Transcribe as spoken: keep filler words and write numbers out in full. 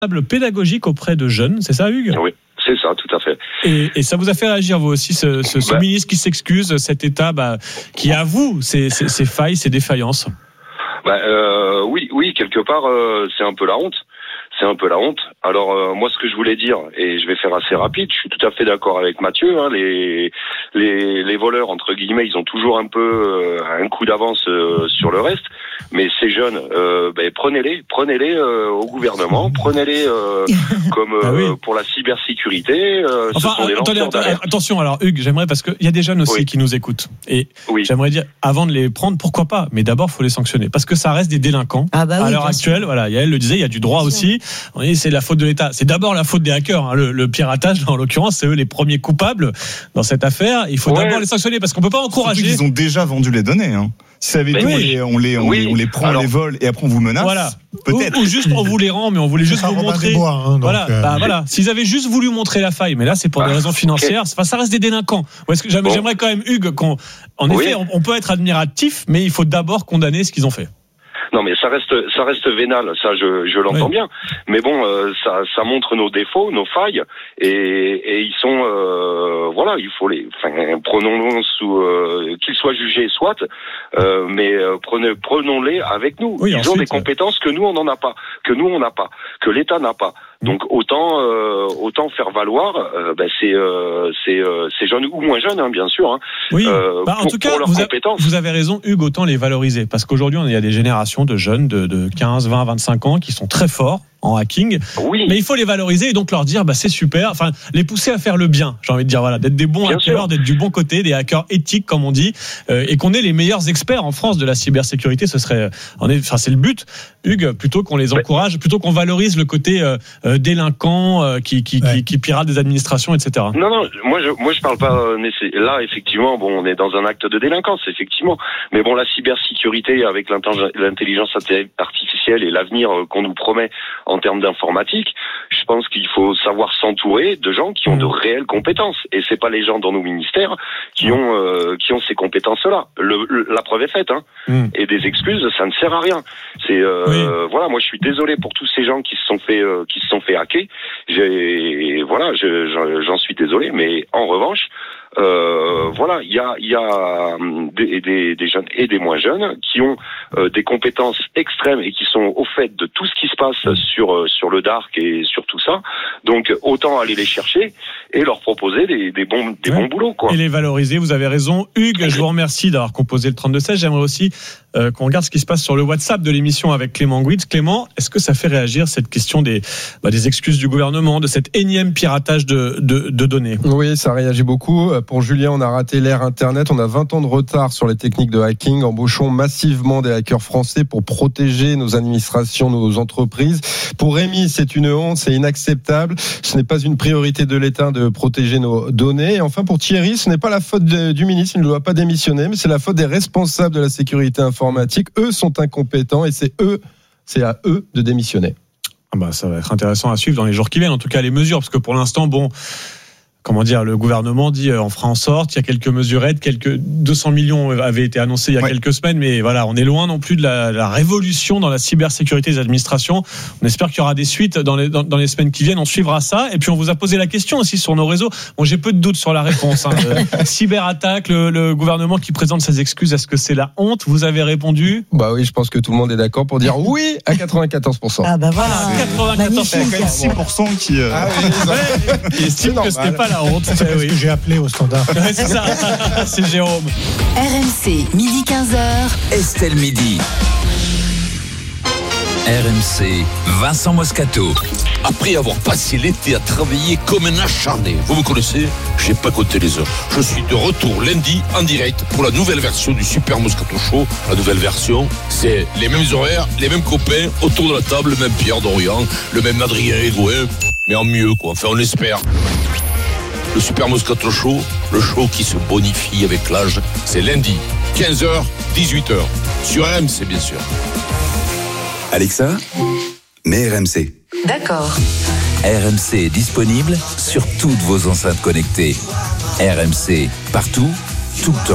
pédagogique auprès de jeunes, c'est ça, Hugues ? Oui. C'est ça, tout à fait. Et, et ça vous a fait réagir, vous aussi, ce, ce, ce bah, ministre qui s'excuse, cet État bah, qui avoue ses, ses, ses failles, ses défaillances ? bah, euh, Oui, oui, quelque part, euh, c'est un peu la honte. C'est un peu la honte. Alors euh, moi, ce que je voulais dire, et je vais faire assez rapide, je suis tout à fait d'accord avec Mathieu. Hein, les, les les voleurs entre guillemets, ils ont toujours un peu euh, un coup d'avance euh, sur le reste. Mais ces jeunes, euh, ben, prenez-les, prenez-les euh, au gouvernement, prenez-les euh, comme euh, ah oui. pour la cybersécurité. Euh, enfin, ce sont des attendez, attendez, attention. Alors Hugues, j'aimerais parce qu'il y a des jeunes aussi oui. qui nous écoutent. Et oui. j'aimerais dire, avant de les prendre, pourquoi pas ? Mais d'abord, faut les sanctionner parce que ça reste des délinquants. Ah bah oui, à l'heure actuelle, sûr. Voilà, Yael le disait, il y a du droit aussi. Oui, c'est la faute de l'État. C'est d'abord la faute des hackers. Hein. Le, le piratage, en l'occurrence, c'est eux les premiers coupables dans cette affaire. Il faut ouais. d'abord les sanctionner parce qu'on peut pas encourager. Surtout qu'ils ont déjà vendu les données. Hein. Si ça avait été, oui. on les, on oui. les, on les prend, alors, on les vole et après on vous menace. Voilà. Peut-être. Ou, ou juste on vous les rend, mais on voulait juste vous montrer. Bois, hein, donc, voilà. Euh... Bah, voilà. S'ils avaient juste voulu montrer la faille, mais là c'est pour ah, des raisons financières. Okay. Enfin, ça reste des délinquants. Ou est-ce que j'aimerais, bon. j'aimerais quand même Hugues qu'on, en oui. effet, on, on peut être admiratif, mais il faut d'abord condamner ce qu'ils ont fait. Non, mais ça reste, ça reste vénal, ça je, je l'entends oui. bien. Mais bon, euh, ça, ça montre nos défauts, nos failles, et, et ils sont, euh, voilà, il faut les, enfin, prenons-les sous, euh, qu'ils soient jugés, soit, euh, mais euh, prenez, prenons-les avec nous. Oui, ils ensuite, ont des compétences que nous on n'en a pas, que nous on n'a pas, que l'État n'a pas. Donc autant, euh, autant faire valoir, euh, bah, c'est, euh, c'est, euh, c'est jeunes ou moins jeunes, hein, bien sûr. Hein, oui. Euh, bah, en pour, tout cas, pour leurs vous, a, compétences. vous avez raison, Hugues, autant les valoriser, parce qu'aujourd'hui, il y a des générations de jeunes de, de quinze, vingt, vingt-cinq ans qui sont très forts en hacking, oui. mais il faut les valoriser et donc leur dire bah c'est super, enfin les pousser à faire le bien, j'ai envie de dire voilà, d'être des bons bien hackers, sûr. D'être du bon côté, des hackers éthiques comme on dit, euh, et qu'on ait les meilleurs experts en France de la cybersécurité, ce serait, on est, enfin c'est le but, Hugues, plutôt qu'on les encourage, plutôt qu'on valorise le côté euh, euh, délinquant euh, qui qui, ouais. qui qui pirate des administrations, et cetera. Non non, moi je moi je parle pas euh, là effectivement, bon on est dans un acte de délinquance effectivement, mais bon la cybersécurité avec l'intelligence artificielle et l'avenir qu'on nous promet en termes d'informatique, je pense qu'il faut savoir s'entourer de gens qui ont de réelles compétences. Et c'est pas les gens dans nos ministères qui ont euh, qui ont ces compétences-là. Le, le, la preuve est faite. Hein. Mm. Et des excuses, ça ne sert à rien. C'est euh, oui. voilà, moi je suis désolé pour tous ces gens qui se sont fait euh, qui se sont fait hacker. J'ai voilà, je, j'en suis désolé. Mais en revanche. Euh, voilà, il y a, il y a des, des, des jeunes et des moins jeunes qui ont euh, des compétences extrêmes et qui sont au fait de tout ce qui se passe sur sur le dark et sur tout ça. Donc autant aller les chercher et leur proposer des, des bons des ouais. bons boulots quoi. Et les valoriser. Vous avez raison, Hugues. Je vous remercie d'avoir composé le trente-deux seize. J'aimerais aussi euh, qu'on regarde ce qui se passe sur le WhatsApp de l'émission avec Clément Gouitz. Clément, est-ce que ça fait réagir cette question des bah, des excuses du gouvernement, de cet énième piratage de de, de données? Oui, ça réagit beaucoup. Pour Julien, on a raté l'ère Internet. On a vingt ans de retard sur les techniques de hacking. Embauchons massivement des hackers français pour protéger nos administrations, nos entreprises. Pour Rémi, c'est une honte, c'est inacceptable. Ce n'est pas une priorité de l'État de protéger nos données. Et enfin, pour Thierry, ce n'est pas la faute de, du ministre, il ne doit pas démissionner, mais c'est la faute des responsables de la sécurité informatique. Eux sont incompétents et c'est eux, c'est à eux de démissionner. Ah bah, ça va être intéressant à suivre dans les jours qui viennent. En tout cas, les mesures, parce que pour l'instant, bon... Comment dire, le gouvernement dit on fera en sorte, il y a quelques mesurettes, quelques deux cents millions avaient été annoncés il y a ouais. quelques semaines, mais voilà, on est loin non plus de la, la révolution dans la cybersécurité des administrations. On espère qu'il y aura des suites dans les, dans, dans les semaines qui viennent, on suivra ça. Et puis on vous a posé la question aussi sur nos réseaux. Bon, j'ai peu de doutes sur la réponse. Hein. Euh, cyberattaque, le, le gouvernement qui présente ses excuses, est-ce que c'est la honte? Vous avez répondu? Bah oui, je pense que tout le monde est d'accord pour dire oui à quatre-vingt-quatorze pour cent. Ah bah voilà, quatre-vingt-quatorze pour cent. Il y a quand même six pour cent qui... Euh... Ah oui, ouais, qui estiment que c'était pas la honte. C'est parce que j'ai appelé au standard. Ouais, c'est ça, c'est Jérôme. R M C, midi quinze heures. Estelle Midi. R M C, Vincent Moscato. Après avoir passé l'été à travailler comme un acharné, vous me connaissez, j'ai pas compté les heures. Je suis de retour lundi en direct pour la nouvelle version du Super Moscato Show. La nouvelle version, c'est les mêmes horaires, les mêmes copains, autour de la table, le même Pierre Dorian, le même Adrien Egoin, mais en mieux quoi, enfin on espère. Le Super Moscato Show, le show qui se bonifie avec l'âge, c'est lundi, quinze heures, dix-huit heures. Sur R M C, bien sûr. Alexa, mets R M C. D'accord. R M C est disponible sur toutes vos enceintes connectées. R M C, partout, tout le temps.